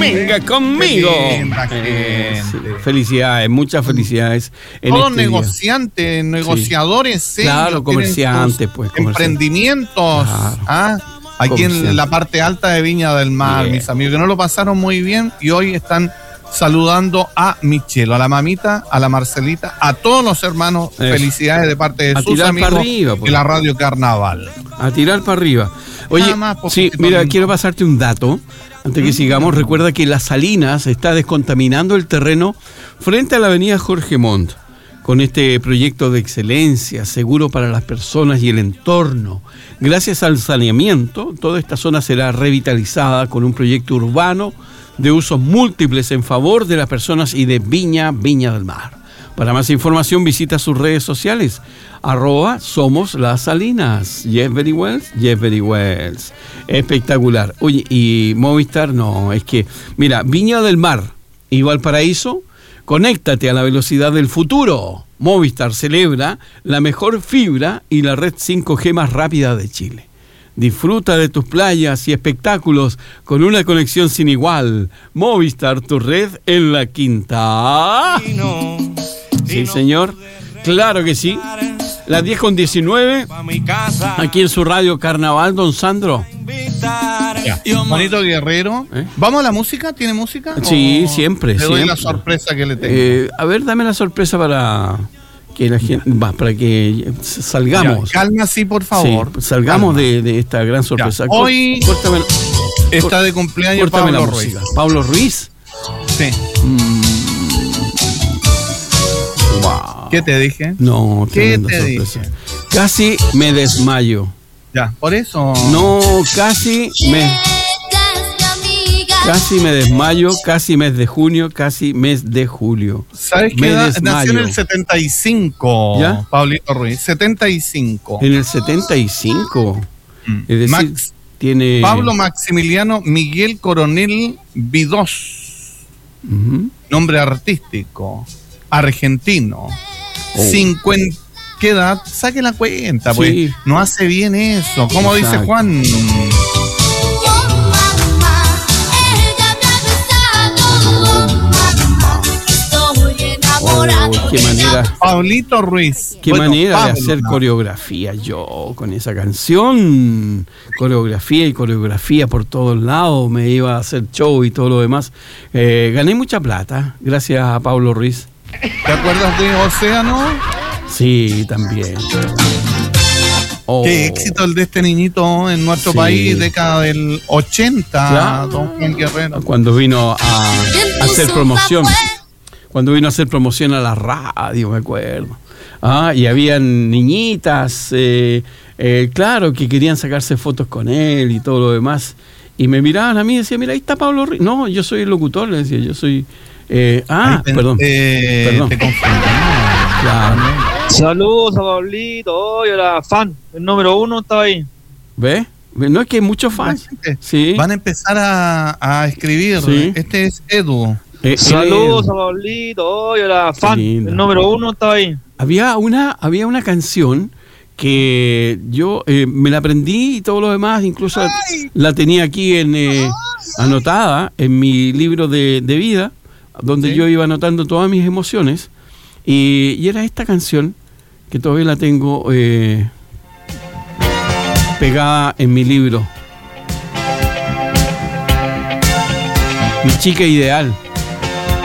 Venga conmigo. Sí, felicidades, muchas felicidades. Todos negociantes, negociadores, sí. Claro, comerciantes, pues. Emprendimientos. Claro. Aquí en la parte alta de Viña del Mar, mis amigos, que no lo pasaron muy bien y hoy están saludando a Michelo, a la mamita, a la Marcelita, a todos los hermanos. Felicidades de parte de sus amigos arriba, pues, de la Radio Carnaval. A tirar para arriba. Oye, sí, mira, quiero pasarte un dato. Antes que sigamos, recuerda que Las Salinas está descontaminando el terreno frente a la avenida Jorge Montt con este proyecto de excelencia, seguro para las personas y el entorno. Gracias al saneamiento, toda esta zona será revitalizada con un proyecto urbano de usos múltiples en favor de las personas y de Viña del Mar. Para más información visita sus redes sociales, @Somos Las Salinas. Yes, very well. Espectacular. Oye, y Movistar, no, es que, mira, Viña del Mar y Valparaíso, conéctate a la velocidad del futuro. Movistar celebra la mejor fibra y la red 5G más rápida de Chile. Disfruta de tus playas y espectáculos con una conexión sin igual. Movistar, tu red en la quinta. Sí, señor. Claro que sí. Las 10:19. Aquí en su radio Carnaval, don Sandro. Bonito Guerrero. ¿Vamos a la música? ¿Tiene música? Sí, siempre. Le doy la sorpresa que le tengo. A ver, dame la sorpresa para que la gente, para que salgamos. Ya, calma, sí, por favor. Sí, salgamos de esta gran sorpresa. Ya, hoy está de cumpleaños Pablo Ruiz. ¿Pablo Ruiz? Sí. Wow. ¿Qué te dije? No, ¿qué te sorpresa. Dije? Casi me desmayo. Ya, por eso. No, casi me desmayo, casi mes de junio, casi mes de julio. ¿Sabes qué? Nació en el 75, ¿ya? Pablito Ruiz, 75. ¿En el 75? Es decir, tiene... Pablo Maximiliano Miguel Coronel Vidós, nombre artístico, argentino, 50... ¿Qué edad? Saque la cuenta, pues. Sí. No hace bien eso. ¿Cómo dice Juan? Qué manera. Pablito Ruiz. Qué manera de hacer coreografía yo con esa canción. Coreografía por todos lados. Me iba a hacer show y todo lo demás. Gané mucha plata gracias a Pablo Ruiz. ¿Te acuerdas de Océano? Sí, también. Qué éxito el de este niñito en nuestro país, década del 80, claro. Don Juan Guerrero. Cuando vino a hacer promoción. Cuando vino a hacer promoción a la radio, me acuerdo. Y habían niñitas, claro, que querían sacarse fotos con él y todo lo demás. Y me miraban a mí y decían, mira, ahí está Pablo Ruiz. No, yo soy el locutor, le decía, yo soy... perdón. Te confundí. Claro. Saludos a Pablito, yo era fan, el número 1 estaba ahí. ¿Ves? No, es que hay muchos fans. Sí. Van a empezar a escribir. Sí. Este es Edu. Saludos a Pablito, yo era fan, el número 1 estaba ahí. Había una canción que yo me la aprendí y todo lo demás, incluso la tenía aquí anotada en mi libro de vida, donde yo iba anotando todas mis emociones. Y era esta canción que todavía la tengo pegada en mi libro. Mi chica ideal.